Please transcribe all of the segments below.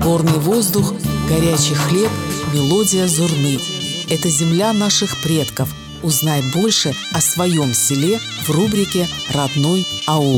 Горный воздух, горячий хлеб, мелодия Зурны. Это земля наших предков. Узнай больше о своем селе в рубрике «Родной аул».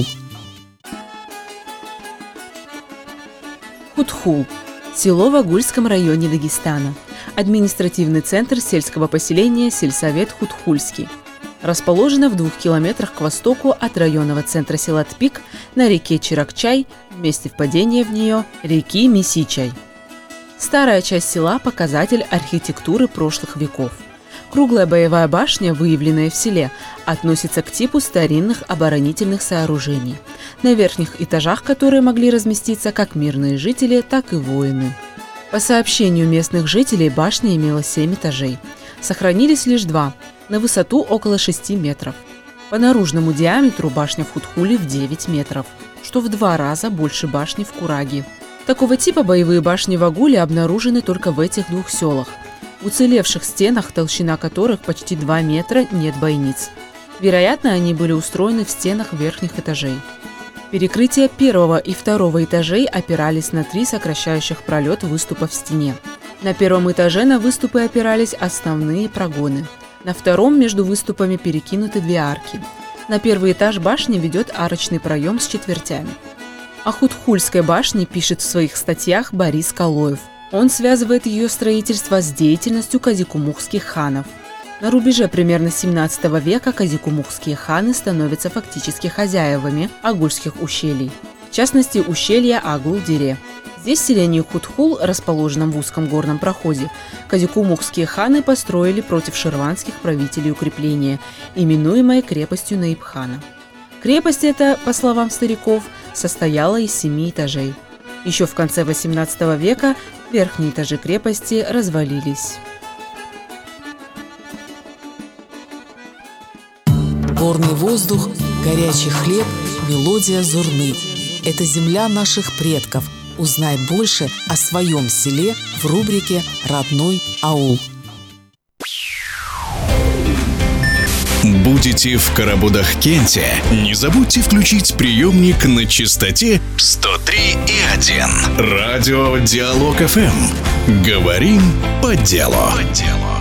Хутхул – село в Агульском районе Дагестана. Административный центр сельского поселения сельсовет Хутхульский. Расположено в 2 километрах к востоку от районного центра села Тпик на реке Чиракчай, в месте впадения в нее реки Месичай. Старая часть села – показатель архитектуры прошлых веков. Круглая боевая башня, выявленная в селе, относится к типу старинных оборонительных сооружений, на верхних этажах которые могли разместиться как мирные жители, так и воины. По сообщению местных жителей, башня имела 7 этажей. Сохранились лишь 2, на высоту около 6 метров. По наружному диаметру башня в Хутхуле в 9 метров, что в 2 раза больше башни в Кураге. Такого типа боевые башни в Агуле обнаружены только в этих 2 селах. В уцелевших стенах, толщина которых почти 2 метра, нет бойниц. Вероятно, они были устроены в стенах верхних этажей. Перекрытия 1 и 2 этажей опирались на 3 сокращающих пролет выступа в стене. На 1 этаже на выступы опирались основные прогоны. На 2 между выступами перекинуты 2 арки. На 1 этаж башни ведет арочный проем с четвертями. О Хутхульской башне пишет в своих статьях Борис Калоев. Он связывает ее строительство с деятельностью казикумухских ханов. На рубеже примерно 17 века казикумухские ханы становятся фактически хозяевами агульских ущелий, в частности ущелья Агул-Дере. Здесь, в селении Хутхул, расположенном в узком горном проходе, казикумухские ханы построили против ширванских правителей укрепление, именуемое крепостью Наибхана. Крепость эта, по словам стариков, состояла из 7 этажей. Еще в конце XVIII века верхние этажи крепости развалились. Горный воздух, горячий хлеб, мелодия Зурны. Это земля наших предков. Узнай больше о своем селе в рубрике «Родной аул». Будете в Карабудах-Кенте? Не забудьте включить приемник на частоте 103,1. Радио Диалог ФМ. Говорим по делу.